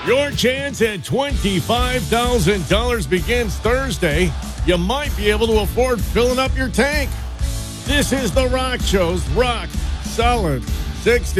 Your chance at $25,000 begins Thursday. You might be able to afford filling up your tank. This is The Rock Show's Rock Solid 60.